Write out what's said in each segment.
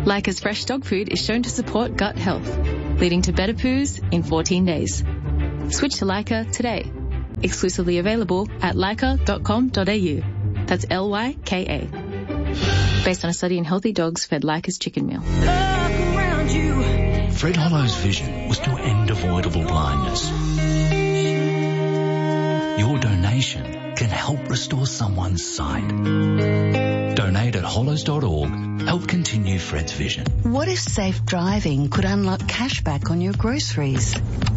Leica's fresh dog food is shown to support gut health, leading to better poos in 14 days. Switch to Leica today. Exclusively available at leica.com.au. That's Lyka. Based on a study in healthy dogs fed Leica's chicken meal. Fred Hollow's vision was to end avoidable blindness. Your donation can help restore someone's sight. Donate at hollows.org. Help continue Fred's vision. What if safe driving could unlock cashback on your groceries?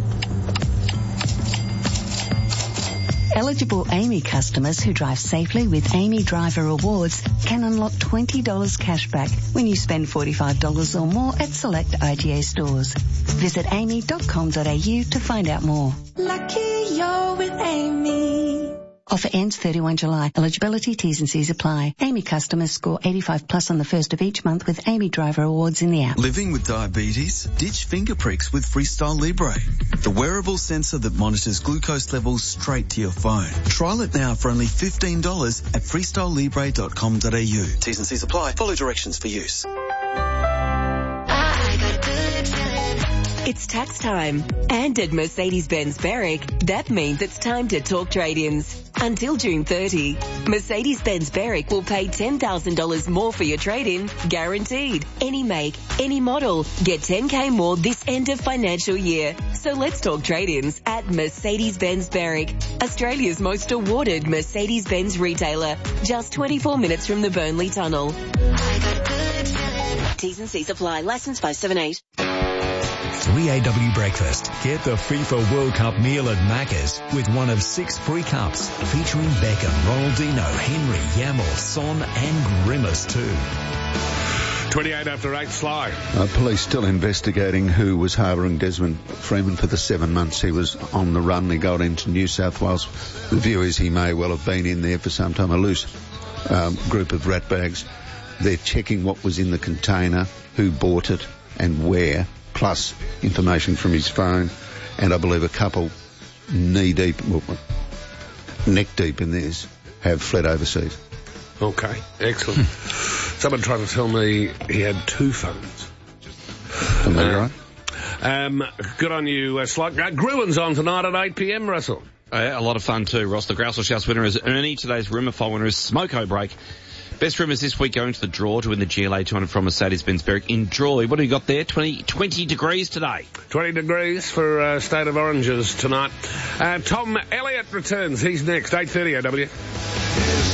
Eligible AAMI customers who drive safely with AAMI Driver Rewards can unlock $20 cashback when you spend $45 or more at select IGA stores. Visit aami.com.au to find out more. Lucky you're with AAMI. Offer ends 31 July. Eligibility, T's and C's apply. AAMI customers score 85 plus on the first of each month with AAMI Driver Awards in the app. Living with diabetes? Ditch finger pricks with Freestyle Libre, the wearable sensor that monitors glucose levels straight to your phone. Trial it now for only $15 at freestylelibre.com.au. T's and C's apply. Follow directions for use. It's tax time. And at Mercedes-Benz Berwick, that means it's time to talk trade-ins. Until June 30, Mercedes-Benz Berwick will pay $10,000 more for your trade-in, guaranteed. Any make, any model. Get $10K more this end of financial year. So let's talk trade-ins at Mercedes-Benz Berwick, Australia's most awarded Mercedes-Benz retailer. Just 24 minutes from the Burnley Tunnel. T's and C's apply. Licence 578. 3AW Breakfast. Get the FIFA World Cup meal at Macca's with one of 6 free cups featuring Beckham, Ronaldinho, Henry, Yamal, Son and Grimace too. 28 after 8, Sly. Police still investigating who was harbouring Desmond Freeman for the 7 months he was on the run. He got into New South Wales. The view is he may well have been in there for some time. A loose group of rat bags. They're checking what was in the container, who bought it and where, plus information from his phone, and I believe a couple neck deep in theirs have fled overseas. Okay, excellent. Someone tried to tell me he had 2 phones. Am I right? Good on you, Slug. Gruen's on tonight at 8 p.m, Russell. A lot of fun too, Ross. The Grousel Shouts winner is Ernie. Today's Rumour File winner is Smoko Break. Best rumours this week going to the draw to win the GLA 200 from Mercedes-Benz Berwick in Droy. What do you got there? 20 degrees today. 20 degrees for State of Oranges tonight. Tom Elliott returns. He's next, 8:30 AW.